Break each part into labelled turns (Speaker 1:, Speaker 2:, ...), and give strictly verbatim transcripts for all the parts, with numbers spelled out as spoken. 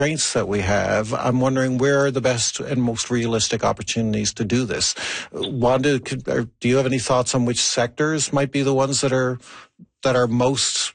Speaker 1: constraints that we have, I'm wondering where are the best and most realistic opportunities to do this? Wanda, could, or do you have any thoughts on which sectors might be the ones that are that are most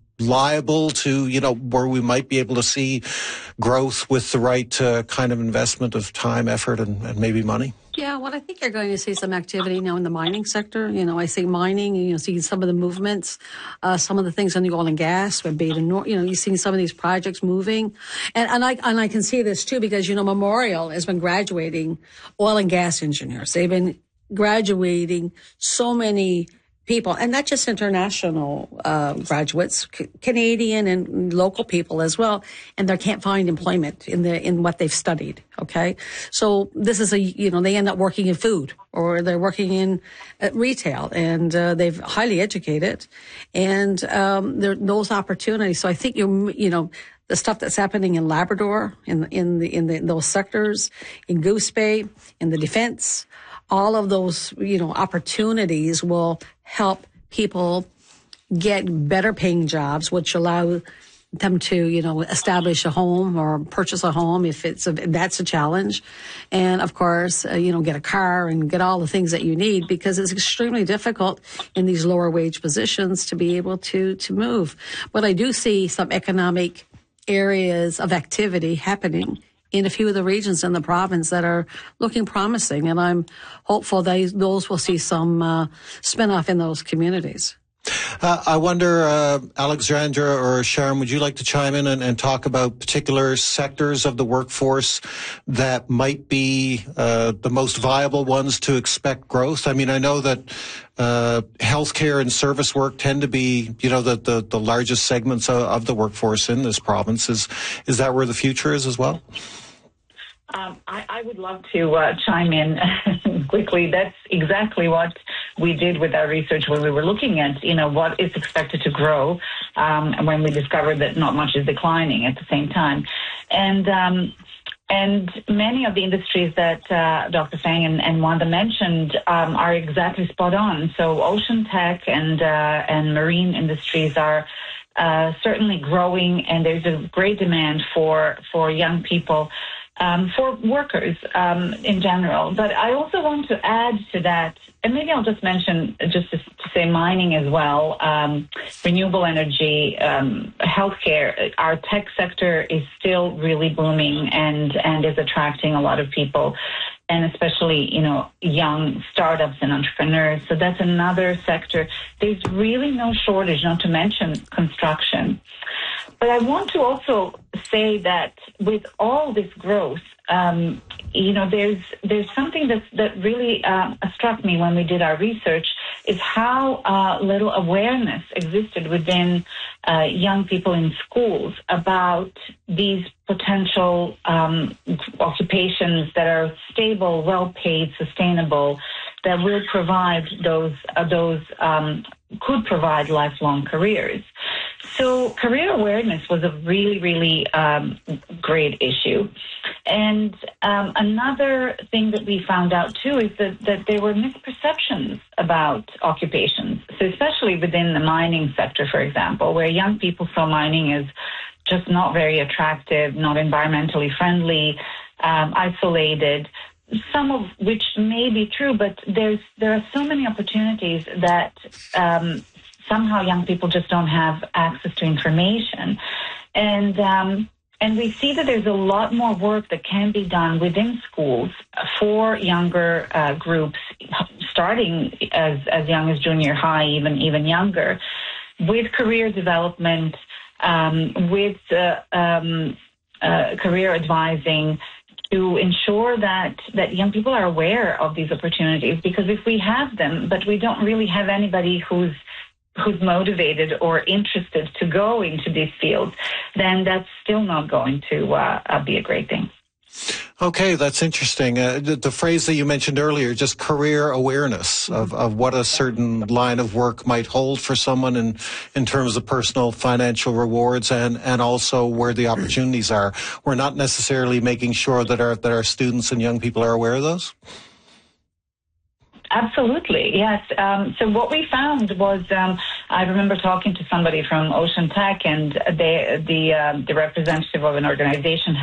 Speaker 1: liable to, you know, where we might be able to see growth with the right uh, kind of investment of time, effort, and, and maybe money?
Speaker 2: Yeah, well, I think you're going to see some activity now in the mining sector. You know, I see mining, you know, see some of the movements, uh, some of the things on the oil and gas, with Beta North, you know, you're seeing some of these projects moving. And, and I, and I can see this too, because, you know, Memorial has been graduating oil and gas engineers. They've been graduating so many people, and not just international uh, graduates, C- Canadian and local people as well, and they can't find employment in the in what they've studied. Okay, so this is a you know they end up working in food, or they're working in uh, retail, and uh, they've highly educated, and um, there those opportunities. So I think you you know. The stuff that's happening in Labrador, in in the in the, in those sectors, in Goose Bay, in the defense, all of those you know opportunities will help people get better paying jobs, which allow them to you know establish a home or purchase a home if it's a, that's a challenge, and of course uh, you know get a car and get all the things that you need, because it's extremely difficult in these lower wage positions to be able to to move. But I do see some economic areas of activity happening in a few of the regions in the province that are looking promising, and I'm hopeful that those will see some uh, spin-off in those communities.
Speaker 1: Uh, I wonder, uh, Alexandra or Sharon, would you like to chime in and, and talk about particular sectors of the workforce that might be uh, the most viable ones to expect growth? I mean, I know that uh, healthcare and service work tend to be, you know, the, the, the largest segments of, of the workforce in this province. Is, is that where the future is as well?
Speaker 3: Um, I, I would love to uh, chime in quickly. That's exactly what we did with our research when we were looking at, you know, what is expected to grow, um, and when we discovered that not much is declining at the same time. And um, and many of the industries that uh, Doctor Fang and, and Wanda mentioned um, are exactly spot on. So ocean tech and uh, and marine industries are uh, certainly growing, and there's a great demand for for young people. Um, for workers um, in general. But I also want to add to that, and maybe I'll just mention, just to, to say mining as well, um, renewable energy, um, healthcare. Our tech sector is still really booming and, and is attracting a lot of people, and especially, you know, young startups and entrepreneurs. So that's another sector. There's really no shortage, not to mention construction. But I want to also say that with all this growth, um, you know, there's there's something that that really uh, struck me when we did our research, is how uh, little awareness existed within uh, young people in schools about these potential um, occupations that are stable, well-paid, sustainable, that will provide those uh, those um, could provide lifelong careers. So career awareness was a really, really um, great issue. And um, another thing that we found out, too, is that, that there were misperceptions about occupations. So especially within the mining sector, for example, where young people saw mining as just not very attractive, not environmentally friendly, um, isolated, some of which may be true, but there's there are so many opportunities that um, somehow young people just don't have access to information. And um, and we see that there's a lot more work that can be done within schools for younger uh, groups, starting as, as young as junior high, even even younger, with career development, um, with uh, um, uh, career advising, to ensure that, that young people are aware of these opportunities. Because if we have them, but we don't really have anybody who's who's motivated or interested to go into these fields, then that's still not going to uh, uh, be a great thing.
Speaker 1: Okay, that's interesting. Uh, the, the phrase that you mentioned earlier, just career awareness of, of what a certain line of work might hold for someone in, in terms of personal financial rewards and, and also where the opportunities are. We're not necessarily making sure that our, that our students and young people are aware of those?
Speaker 3: Absolutely, yes. Um, so what we found was, um, I remember talking to somebody from Ocean Tech, and they, the uh, the representative of an organization